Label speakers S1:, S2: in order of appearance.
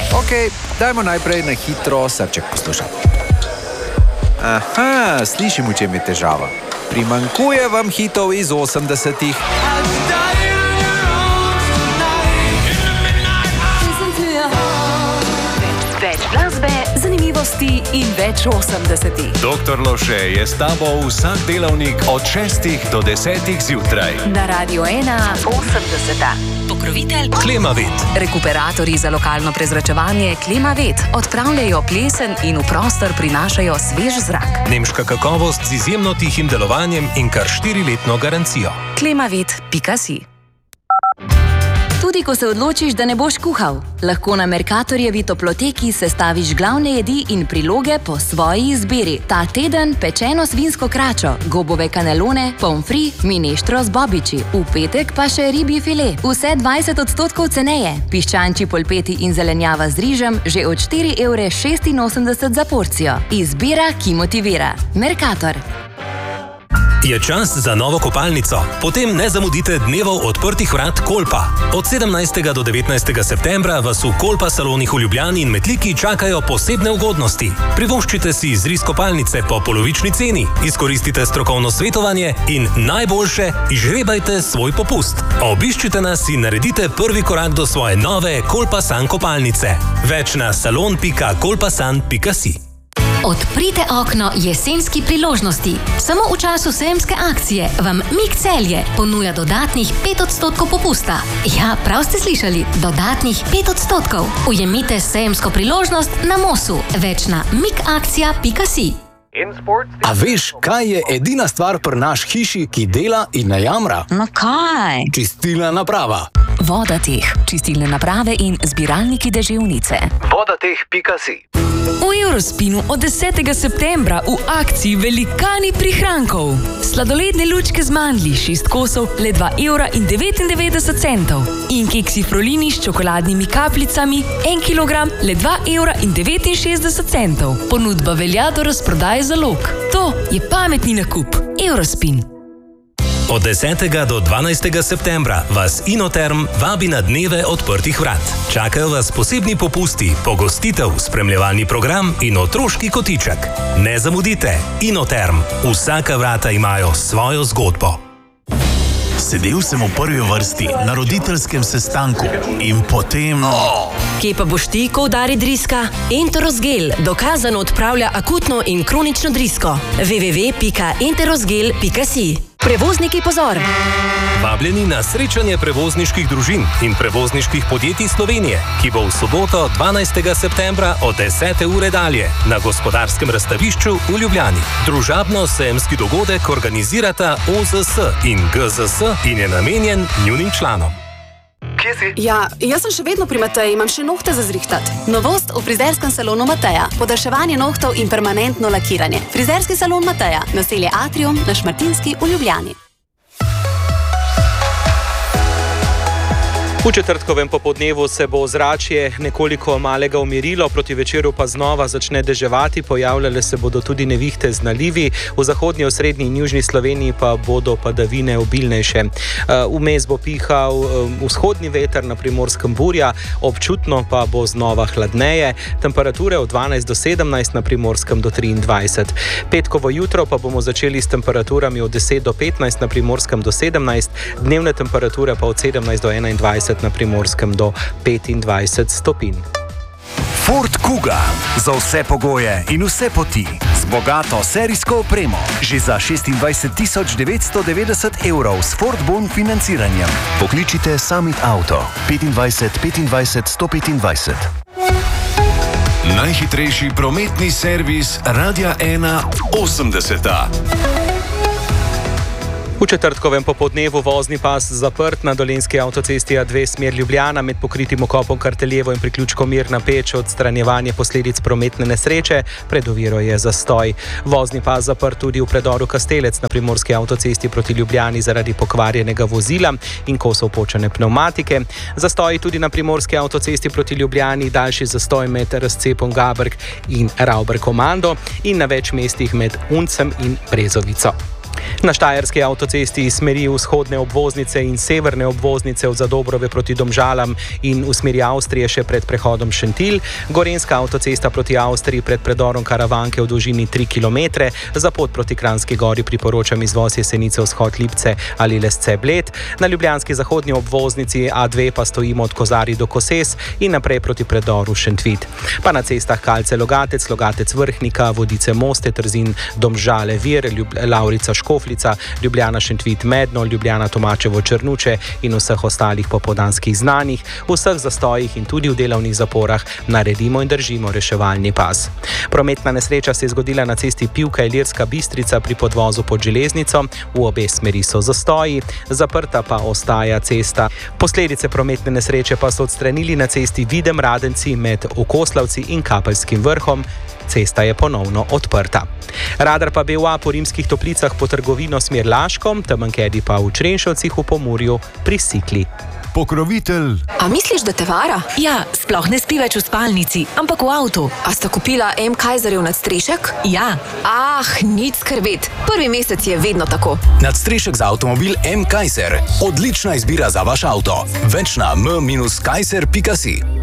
S1: Ok, dajmo najprej na hitro srček poslušati. Aha, slišim, v čem je težava. Primanjkuje vam hitov iz 80-ih.
S2: Več glasbe, zanimivosti in več 80-ih.
S3: Doktor Loše je s tabo vsak delavnik od 6 do 10 zjutraj.
S2: Na Radio 1 80. Pokrovitelj
S3: Klimavet.
S2: Rekuperatorji za lokalno prezračevanje Klimavet odpravljajo plesen in v prostor prinašajo svež zrak.
S3: Nemška kakovost z izjemno tihim delovanjem in kar 4-letno garancijo.
S2: Klimavet.si. Tudi ko se odločiš, da ne boš kuhal, lahko na Mercatorjevi toploteki sestaviš glavne jedi in priloge po svoji izbiri. Ta teden pečeno svinsko kračo, gobove kanelone, pomfri, mineštro z bobiči. V petek pa še ribji file. Vse 20% ceneje. Piščančji polpeti in zelenjava z rižem že od 4,86 € za porcijo. Izbira, ki motivira. Mercator.
S3: Je čas za novo kopalnico? Potem ne zamudite dnevov odprtih vrat Kolpa. Od 17. do 19. septembra vas v Kolpa salonih v Ljubljani in Metliki čakajo posebne ugodnosti. Privoščite si izris kopalnice po polovični ceni, izkoristite strokovno svetovanje in najboljše, izžrebajte svoj popust. Obiščite nas in naredite prvi korak do svoje nove Kolpasan kopalnice. Več na salon.kolpasan.si.
S4: Odprite okno jesenski priložnosti. Samo v času sejemske akcije vam Mik Celje ponuja dodatnih 5% popusta. Ja, prav ste slišali, dodatnih 5%. Ujemite sejemsko priložnost na Mosu. Več na mikakcija.si.
S5: A veš, kaj je edina stvar pri naš hiši, ki dela in ne jamra?
S2: No kaj?
S5: Čistilna naprava.
S2: Vodateh, čistilne naprave in zbiralniki deževnice.
S5: Vodateh.si.
S6: V Eurospinu od 10. septembra v akciji velikani prihrankov. Sladoledne lučke z mandlji 6 kosov le 2,99 €. In keksi Frolini s čokoladnimi kapljicami 1 kilogram le 2,69 €. Ponudba velja do razprodaje zalog. To je pametni nakup. Eurospin.
S3: Od 10. do 12. septembra vas Inoterm vabi na dneve odprtih vrat. Čakajo vas posebni popusti, pogostitev, spremljevalni program in otroški kotiček. Ne zamudite, Inoterm. Vsaka vrata imajo svojo zgodbo.
S7: Sedel sem v prvi vrsti na roditeljskem sestanku in potem...
S8: Kje pa boš ti, ko udari driska? Enterosgel dokazano odpravlja akutno in kronično drisko. www.enterosgel.si. Prevozniki, pozor!
S3: Vabljeni na srečanje prevozniških družin in prevozniških podjetij Slovenije, ki bo v soboto 12. septembra od 10. ure dalje na Gospodarskem razstavišču v Ljubljani. Družabno-sejemski dogodek organizirata OZS in GZS in je namenjen njunim članom.
S9: Kje si? Ja, jaz sem še vedno pri Mateji, imam še nohte za zrihtat. Novost v frizerskem salonu Mateja. Podaljševanje nohtov in permanentno lakiranje. Frizerski salon Mateja. Naselje Atrium na Šmartinski v Ljubljani.
S10: V četrtkovem popoldnevu se bo ozračje nekoliko malega umirilo, proti večeru pa znova začne deževati, pojavljale se bodo tudi nevihte z nalivi, v zahodnji, osrednji in južni Sloveniji pa bodo padavine obilnejše. Vmes bo pihal vzhodni veter, na Primorskem burja, občutno pa bo znova hladneje, temperature od 12 do 17, na Primorskem do 23. Petkovo jutro pa bomo začeli s temperaturami od 10 do 15, na Primorskem do 17, dnevne temperature pa od 17 do 21, na Primorskem do 25 stopinj.
S11: Ford Kuga. Za vse pogoje in vse poti. Z bogato serijsko opremo. Že za 26.990 € s Ford Bon financiranjem. Pokličite Summit Auto 25 25 125.
S3: Najhitrejši prometni servis Radia 1 80.
S10: V četrtkovem popoldnevu vozni pas zaprt na Dolenjski avtocesti A2 smer Ljubljana med pokritim okopom Karteljevo in priključkom Mirna Peč. Odstranjevanje posledic prometne nesreče, pred oviro je zastoj. Vozni pas zaprt tudi v predoru Kastelec na primorski avtocesti proti Ljubljani zaradi pokvarjenega vozila in kosov počene pnevmatike. Zastoj tudi na primorski avtocesti proti Ljubljani, daljši zastoj med razcepom Gaberg in Rauber Komando in na več mestih med Uncem in Brezovico. Na štajerski avtocesti iz smeri vzhodne obvoznice in severne obvoznice v Zadobrove proti Domžalam in v smeri Avstrije še pred prehodom Šentilj, gorenjska avtocesta proti Avstriji pred predorom Karavanke v dolžini 3 km, za pot proti Kranjski Gori priporočam izvoz Jesenice vzhod Lipce ali Lesce Bled, na ljubljanski zahodni obvoznici A2 pa stojimo od Kozarij do Koses in naprej proti predoru Šentvid. Pa na cestah Kalce Logatec, Logatec Vrhnika, Vodice Moste, Trzin Domžale Vir, Lavrica Škofljica, Ljubljana Šentvid Medno, Ljubljana Tomačevo Črnuče in vseh ostalih popoldanskih znanjih, v vseh zastojih in tudi v delovnih zaporah naredimo in držimo reševalni pas. Prometna nesreča se je zgodila na cesti Pivka Ilirska Bistrica pri podvozu pod železnico, v obe smeri so zastoji, zaprta pa ostaja cesta. Posledice prometne nesreče pa so odstranili na cesti Videm Radenci med Okoslavci in Kapelskim vrhom. Cesta je ponovno odprta. Radar pa BUA po Rimskih Toplicah po trgovino smer Laško, Temenkedi pa v Črenšovcih v Pomurju pri Sikli.
S12: Pokrovitelj.
S13: A misliš, da te vara?
S14: Ja, sploh ne spi več v spalnici, ampak v avtu.
S13: A sta kupila M. Kaiserjev nadstrešek?
S14: Ja.
S13: Nič skrbeti. Prvi mesec je vedno tako.
S5: Nadstrešek za avtomobil M. Kaiser. Odlična izbira za vaš avto. Več na m-kaiser.si.